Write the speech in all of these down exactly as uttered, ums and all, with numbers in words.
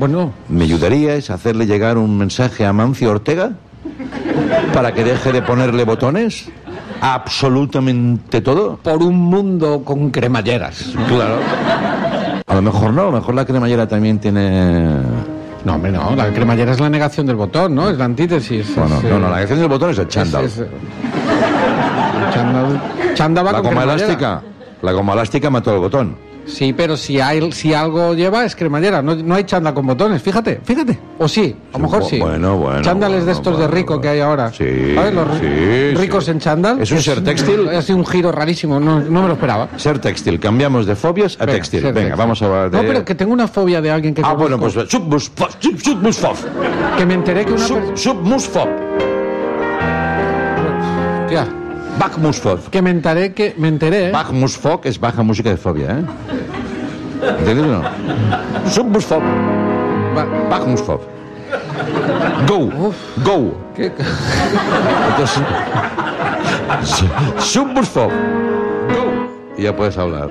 Bueno. ¿Me ayudaríais a hacerle llegar un mensaje a Mancio Ortega para que deje de ponerle botones a absolutamente todo? Por un mundo con cremalleras, ¿no? Claro. A lo mejor no, a lo mejor la cremallera también tiene... No, hombre, no, la cremallera es la negación del botón, ¿no? Es la antítesis. Bueno, es, no, no, eh, la negación del botón es el chándal. Es, es, chándal, chándal va La con goma cremallera. elástica, la goma elástica mató el botón. Sí, pero si hay, si algo lleva es cremallera, no, no hay chándal con botones, fíjate, fíjate. O sí, a lo mejor sí. Bueno, bueno. Chándales bueno, de estos bueno, de rico bueno. que hay ahora. Sí, ¿Sabes? Los sí, ricos sí. en chándal. ¿Es un ser textil? Ha sido un giro rarísimo, no, no me lo esperaba. Ser textil, cambiamos de fobias a Venga, textil. ser Venga, textil. vamos a hablar de... No, pero que tengo una fobia de alguien que Ah, conozco, bueno, pues submusfob, sub- submusfob. que me enteré que una Sub- persona... Submusfob. Tía, Bachmusfob. que me enteré que... Me enteré... Bachmusfob es baja música de fobia, ¿eh? ¿Entiendes o no? Submusfob. Va- Bachmusfob. Go. Uf. Go. ¿Qué? Entonces... su- Submusfob. Go. Y ya puedes hablar.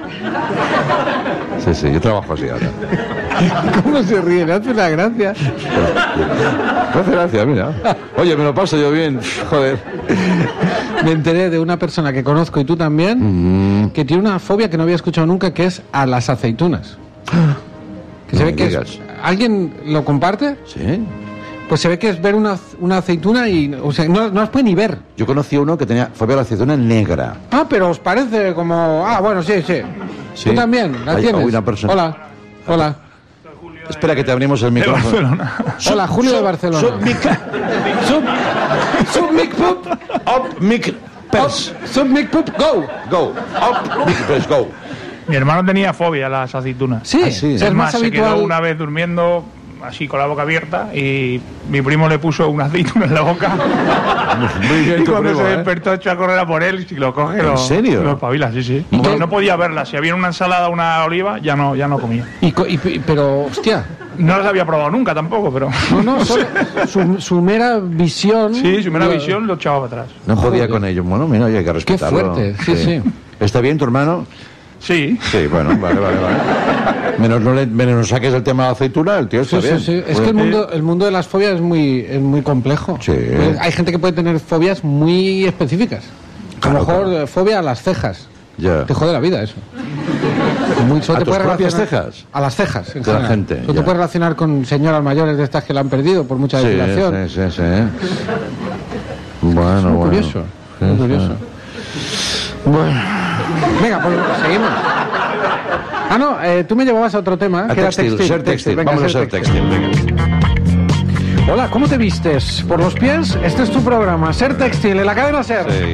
Sí, sí, yo trabajo así ahora. ¿Cómo se ríe? Le hace una gracia. Me hace gracia, mira. Oye, me lo paso yo bien. Joder. Me enteré de una persona que conozco y tú también, Mm. que tiene una fobia que no había escuchado nunca, que es a las aceitunas. Que se No ve me que es- digas. ¿Alguien lo comparte? ¿Sí? Pues se ve que es ver una, una aceituna y... O sea, no, no las puede ni ver. Yo conocí a uno que tenía fobia a la aceituna negra. Ah, pero os parece como... Ah, bueno, sí, sí. Sí. ¿Tú también? ¿La Hay- tienes? hay una persona- Hola. Hola. Espera que te abrimos el De micrófono. Barcelona. Hola, Julio de Barcelona. Sub mic... Sub... Sub mic pup. Up mic... Pers. Sub mic pup, go. Go. Up mic... Pers. Go. Mi hermano tenía fobia a las aceitunas. Sí, Ah, sí. es Es más más, se quedó habitual... una vez durmiendo así con la boca abierta y mi primo le puso una aceituna en la boca. Muy bien, Y tu cuando primo, se ¿eh? despertó echó a correr a por él y si lo coge ¿En lo, serio? lo espabila, sí, sí. ¿Y Porque qué? no podía verla. Si había una ensalada o una oliva, ya no, ya no comía. Y co- y- pero, hostia... No las había probado nunca tampoco, pero... No, no, solo su, su mera visión... Sí, su mera lo- visión lo echaba para atrás. No podía Joder. con ellos. Bueno, mira, hay que respetarlo. fuerte, sí, sí. ¿Está bien tu hermano? Sí. Sí, bueno, vale, vale, vale. Menos no, le, menos no saques el tema de la aceituna, el tío está Sí, bien. sí, sí. Es que el mundo, el mundo de las fobias es muy, es muy complejo. Sí. Pues hay gente que puede tener fobias muy específicas. A Claro, lo mejor claro. eh, fobia a las cejas. Ya. Te jode la vida eso. Muy, solo ¿A te tus puede propias relacionar- cejas? A las cejas, en De la general. gente, Solo te ya. puedes relacionar con señoras mayores de estas que la han perdido por mucha Sí, depilación. sí, sí, sí. Bueno, Es muy bueno. curioso. Sí, Muy sí. curioso. Bueno. Venga, pues seguimos. Ah, no, eh, tú me llevabas a otro tema, A que textil, era textil. ser textil. Venga, Vamos a ser textil. Venga. Hola, ¿cómo te vistes? ¿Por los pies? Este es tu programa, Ser Textil, en la cadena Ser. Sí.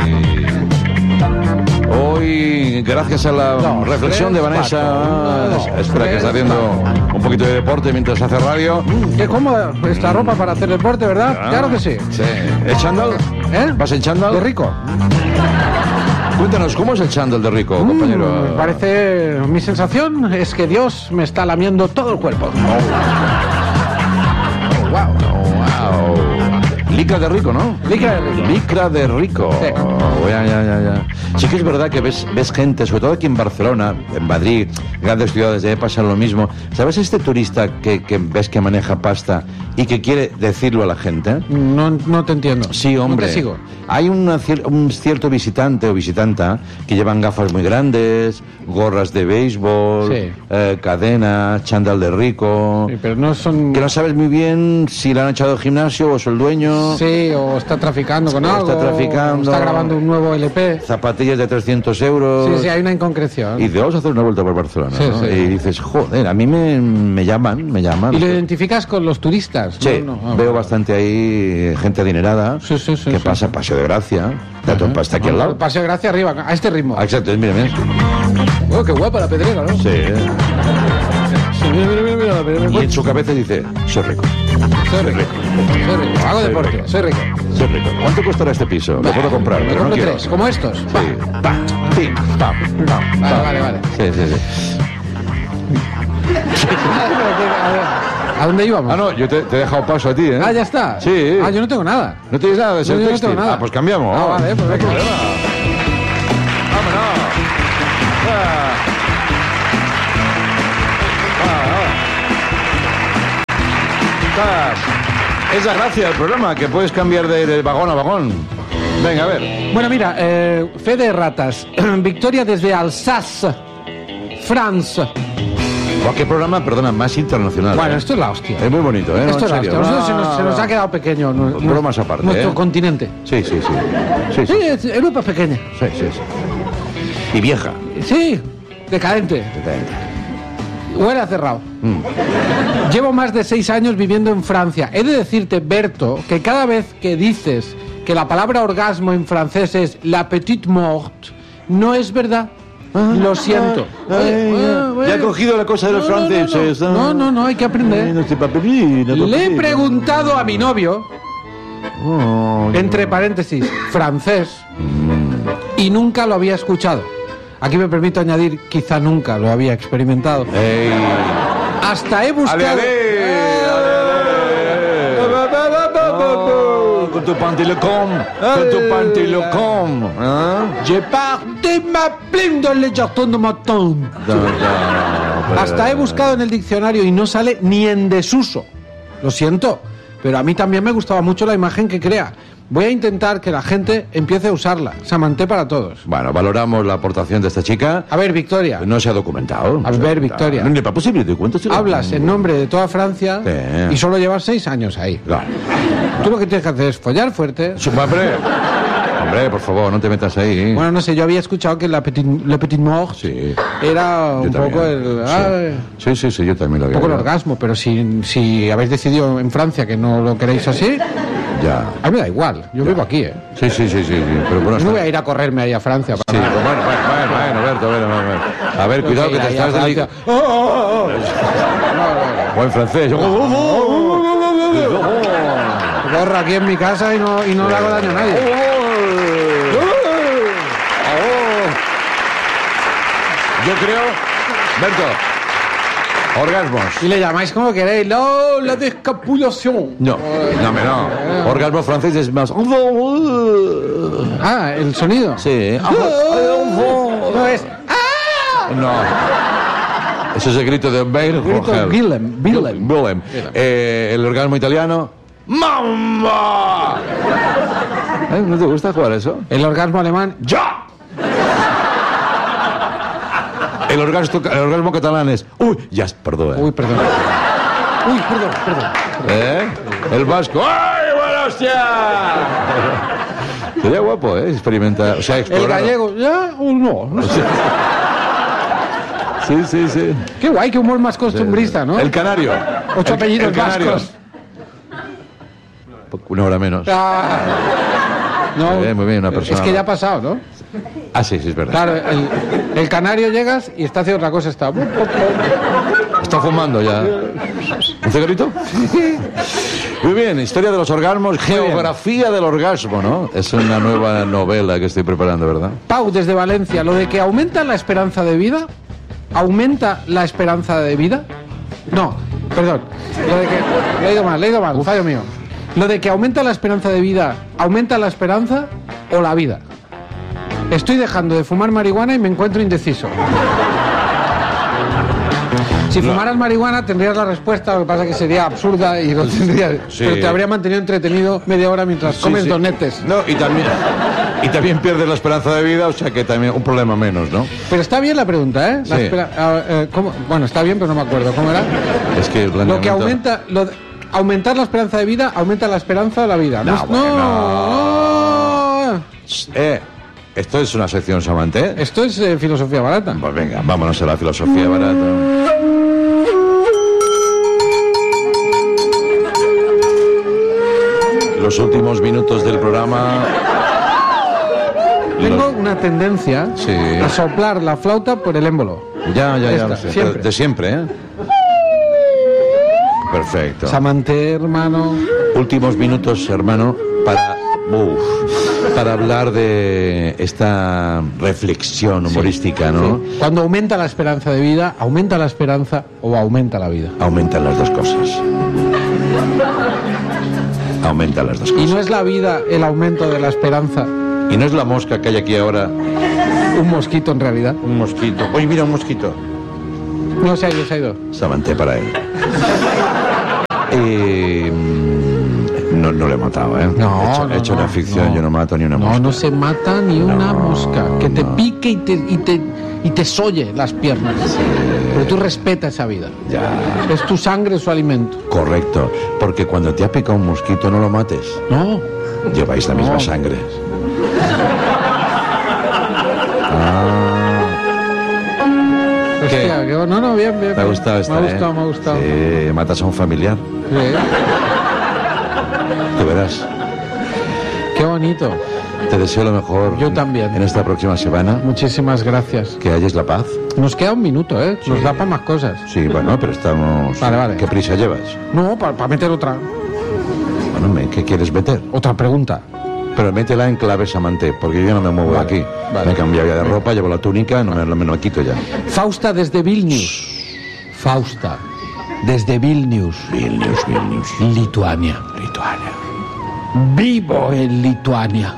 Hoy, gracias a la Dos, reflexión tres, de Vanessa, cuatro. Uno, dos, espera que tres, está haciendo un poquito de deporte mientras hace radio. Qué cómoda esta ropa para hacer deporte, ¿verdad? Ah, Claro que sí. Sí. ¿El chándal? ¿Eh? ¿Vas en chándal? De rico. Cuéntanos, ¿cómo es el chándal de rico, Mm, compañero? me parece... Mi sensación es que Dios me está lamiendo todo el cuerpo. Oh, wow. Oh, wow. Licra de rico, ¿no? Licra de rico. Licra de rico. Sí. Oh, ya, ya, ya, ya. Sí que es verdad que ves, ves gente, sobre todo aquí en Barcelona, en Madrid, grandes ciudades, debe pasar lo mismo. ¿Sabes este turista que, que ves que maneja pasta y que quiere decirlo a la gente? No, no te entiendo. Sí, hombre. No te sigo. Hay una cier- un cierto visitante o visitanta que llevan gafas muy grandes, gorras de béisbol, Sí. eh, cadena, chándal de rico, Sí, pero no son... que no sabes muy bien si le han echado al gimnasio o es el dueño, Sí, o está traficando con O algo. está traficando. o está grabando un nuevo L P. zapatillas de trescientos euros. Sí, sí, hay una inconcreción. Y te vamos a hacer una vuelta por Barcelona, Sí, ¿no? sí. Y dices, joder, a mí me, me llaman, me llaman. ¿Y lo identificas con los turistas? Sí, No, no, ah, veo vale. bastante ahí gente adinerada Sí, sí, sí, que sí. pasa Paseo de Gracia, dato está aquí al lado. Paseo de Gracia arriba, a este ritmo. Ah, exacto, mira, mira. Oh, qué guapa la pedrera, ¿no? Sí. Sí, mira, mira, mira, mira, la pedrera. Y en su cabeza dice, soy rico, Soy rico. Soy rico. Hago Soy deporte. rico. Soy rico. soy rico. ¿Cuánto costará este piso? Lo puedo comprar, Me pero no compro quiero. tres, como estos. Sí, pa, pim, pam, pam, Vale, pam. vale, vale. Sí, sí, sí. A ver, ¿a dónde íbamos? Ah, no, yo te, te he dejado paso a ti, ¿eh? Ah, ya está. Sí. Ah, yo no tengo nada. ¿No tienes nada de ser No, yo no textil? tengo nada. Ah, pues cambiamos. Ah, vale, pues no hay venga. problema. Vámonos. Ah. Ah, está. Es la gracia del programa, que puedes cambiar de, de vagón a vagón. Venga, a ver. Bueno, mira, eh, fe de ratas. Victoria desde Alsace, France. Cualquier programa, perdona, más internacional. Bueno, ¿eh? esto es la hostia. Es muy bonito, ¿eh? Esto es En la serio. hostia. Nosotros No, se, nos, se nos no. ha quedado pequeño nu- nu- Bromas aparte, nuestro ¿eh? continente. Sí, sí, sí. Sí, Sí, sí. es- Europa es pequeña. Sí, sí, sí. Y vieja. Sí, decadente. Huele a cerrado. Mm. Llevo más de seis años viviendo en Francia. He de decirte, Berto, que cada vez que dices que la palabra orgasmo en francés es la petite morte, no es verdad. Lo siento. Ay, Oye, ya. oye, Ya oye. ha cogido la cosa de los No, no, no, franceses. No, no, no, no, hay que Ay, aprender. no sé, papelí, no Le he papelí. preguntado a mi novio, Oh, entre paréntesis, francés, y nunca lo había escuchado. Aquí me permito añadir, quizá nunca lo había experimentado. Ey. Hasta he buscado... Ale, Oh, con tu pantilocón, con tu pantilocón. ¿eh? Je pars de ma plume dans le jardin de matin. No, no, no, Hasta he buscado en el diccionario y no sale ni en desuso. Lo siento, pero a mí también me gustaba mucho la imagen que crea. Voy a intentar que la gente empiece a usarla. Samanté para todos. Bueno, valoramos la aportación de esta chica. A ver, Victoria, No se ha documentado. no A se ha ver, documentado. Victoria. No es para posible, te cuento. si lo- hablas en nombre de toda Francia Sí. y solo llevas seis años ahí. Claro. Tú lo que tienes que hacer es follar fuerte. Su- Hombre, hombre, por favor, no te metas ahí. Bueno, no sé, yo había escuchado que la petit, le petit mort Sí. era un Yo también. poco el... Sí. ay, Sí, sí, sí, yo también lo un había poco el oído. orgasmo, pero si, si habéis decidido en Francia que no lo queréis así, Ya. a mí me da igual, yo vivo aquí, ¿eh? Sí, sí, sí, sí, sí. Pero bueno, Yo no voy está- a ir a correrme ahí a Francia. Sí, Para bueno, bueno, bueno, bueno, Berto, bueno, bueno, bueno. A ver, cuidado que te estás Francia. dedicando. Oh, oh, oh. O en francés. Corro aquí en mi casa y no, y no le hago daño a nadie. Yo creo, Berto, orgasmos. Y le llamáis como queréis. No, la descapulación. No, no, me no. Orgasmo francés es más. Ah, el sonido. Sí. No es. No. Eso es el grito de Bale. Grito de Willem, Willem. Willem. Eh, el orgasmo italiano. ¡Mamma! ¿Eh? ¿No te gusta jugar eso? El orgasmo alemán. ¡Ya! El orgasmo, el orgasmo catalán es. ¡Uy! Ya, perdón. Uy, perdón. Uy, perdón, perdón. ¿Eh? El vasco. ¡Ay, buena hostia! Sería guapo, ¿eh? Experimentar. O sea, El explorar. gallego. ¿Ya o no? No sé. Sí, sí, sí. Qué guay, qué humor más costumbrista, ¿no? El canario. Ocho El- apellidos el canario. vascos. Una hora menos. Ah, no, Muy bien, muy bien, una persona- Es que ya ha pasado, ¿no? Ah, sí, sí, es verdad. Claro, el, el canario llegas y está haciendo otra cosa, está... Está fumando ya. ¿Un cigarrito? Muy bien, historia de los orgasmos, geografía del orgasmo, ¿no? Es una nueva novela que estoy preparando, ¿verdad? Pau, desde Valencia, lo de que aumenta la esperanza de vida, ¿aumenta la esperanza de vida? No, perdón, lo de que... Le he ido mal, le he ido mal, fallo mío. Lo de que aumenta la esperanza de vida, ¿aumenta la esperanza o la vida? Estoy dejando de fumar marihuana y me encuentro indeciso. Si fumaras marihuana tendrías la respuesta, lo que pasa es que sería absurda y no tendrías... Sí. Pero te habría mantenido entretenido media hora mientras Sí, comes sí. donetes. No, y también, y también pierdes la esperanza de vida, o sea que también un problema menos, ¿no? Pero está bien la pregunta, ¿eh? La Sí. espera- ah, eh, ¿cómo? Bueno, está bien, pero no me acuerdo. ¿Cómo era? Es que el Lo que planeamiento- aumenta... Lo de- aumentar la esperanza de vida, aumenta la esperanza o la vida. No, es- bueno. no. Eh, esto es una sección Samanté. Esto es eh, filosofía barata. Pues venga, vámonos a la filosofía barata. Los últimos minutos del programa. Tengo una tendencia Sí. a soplar la flauta por el émbolo. Ya, ya, ya. Esta, lo sé. siempre. De siempre, ¿eh? Perfecto. Samanté, hermano. Últimos minutos, hermano, para, uf, para hablar de esta reflexión humorística, ¿no? Sí. Cuando aumenta la esperanza de vida, ¿aumenta la esperanza o aumenta la vida? Aumentan las dos cosas. Aumentan las dos Y cosas. no es la vida el aumento de la esperanza, Y no es la mosca que hay aquí ahora. un mosquito en realidad. Un mosquito. Oye, mira, un mosquito. No se ha ido, se ha ido. Samanté para él. Y... mm, No, no le he matado, ¿eh? No, he hecho, no, he hecho no, una ficción, no. yo no mato ni una No, mosca. no se mata ni una No, mosca. Que te no. pique y te, y te, y te solle las piernas. Pero tú respetas esa vida. Ya, Es tu sangre su alimento. correcto. Porque cuando te ha picado un mosquito, no lo mates. No. Lleváis la No. misma sangre. Ah, Hostia, qué- no, no, bien, bien. ¿te ha bien. gustado esta, Me ha eh? gustado, me ha gustado. Sí, matas a un familiar. Sí. Tú verás. Qué bonito. Te deseo lo mejor. Yo también. En esta próxima semana. Muchísimas gracias. Que halles la paz. Nos queda un minuto, ¿eh? Nos da para más cosas. Sí, bueno, pero estamos... Vale, vale. ¿Qué prisa llevas? No, para meter otra Bueno, me- ¿qué quieres meter? otra pregunta. Pero métela en clave Samantha, porque yo no me muevo Vale, de aquí. vale. Me he cambiado ya de ropa, llevo la túnica, no me, no me lo quito ya. Fausta desde Vilnius. Fausta desde Vilnius, Vilnius, Vilnius. Lituania. Lituania. Vivo en Lituania.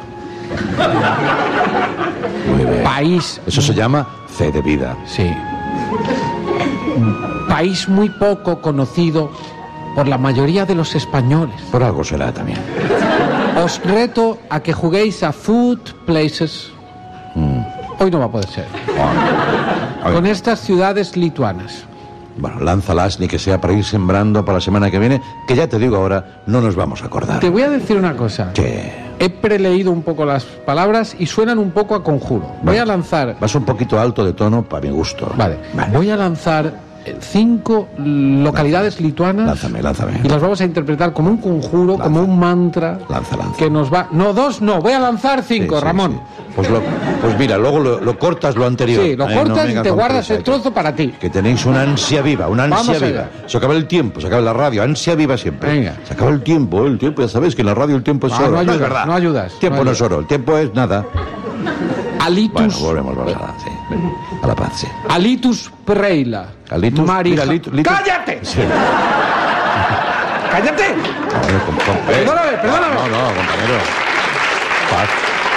Muy bien. País, Eso se llama fe de vida. sí. País muy poco conocido por la mayoría de los españoles. Por algo será también. Os reto a que juguéis a Food Places. Hoy no va a poder ser. A ver, Con estas ciudades lituanas. bueno, lánzalas, ni que sea para ir sembrando para la semana que viene, que ya te digo ahora, no nos vamos a acordar. Te voy a decir una cosa. ¿Qué? He preleído un poco las palabras y suenan un poco a conjuro. Voy Vale. a lanzar. Vas un poquito alto de tono para mi gusto. Vale. Voy a lanzar eh, cinco localidades lituanas. Lánzame, lánzame. Y las vamos a interpretar como un conjuro, Lanza. como un mantra. Lanza, lanza. Que nos va. No, dos no. Voy a lanzar cinco, Sí, sí, Ramón. sí. Pues, lo- pues mira, luego lo, lo cortas lo anterior. Sí, lo Eh, no cortas venga y te con guardas prisa, el trozo para ti. Que tenéis una ansia viva, una ansia Vamos viva. allá. Se acaba el tiempo, se acaba la radio, ansia viva siempre. Venga. Se acaba el tiempo, ¿eh? El tiempo, ya sabéis que en la radio el tiempo es Ah, oro. no ayudas, es verdad. no ayudas, El tiempo no no, es oro, el tiempo es nada. Alitus. Bueno, volvemos, volvemos a la, sí. A la paz, sí. Alitus Preila. Alitus, Marija- mira, Litus- Litus- ¡Cállate! Sí. ¡Cállate! Bueno, com- com- eh. Perdóname, perdóname. No, no, compañero. Paz.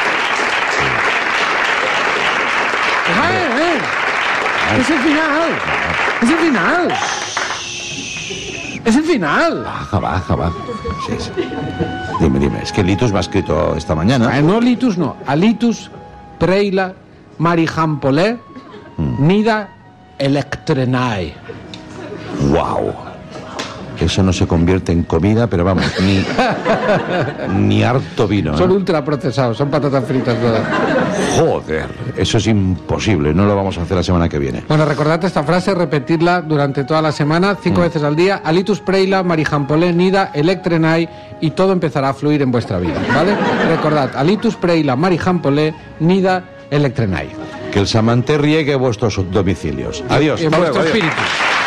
¡Eh, eh! ¡Es el final! ¡Es el final! ¡Es el final! Baja, baja, baja. Sí, sí. Dime, dime. Es que Litus me ha escrito esta mañana. Eh, no Litus, no. Alitus Preila Marijampolé Mm. Nida Elektrenai. ¡Wow! Eso no se convierte en comida, pero vamos, ni, ni harto vino. ¿eh? Son ultraprocesados, son patatas fritas todas. Joder, eso es imposible, no lo vamos a hacer la semana que viene. Bueno, recordad esta frase, repetirla durante toda la semana, cinco Mm. veces al día. Alitus Preila Marijampolé Nida Elektrenai y todo empezará a fluir en vuestra vida, ¿vale? Recordad, Alitus Preila Marijampolé Nida Elektrenai. Que el Samantha riegue vuestros domicilios. Adiós. En Hasta vuestro luego, adiós. espíritu.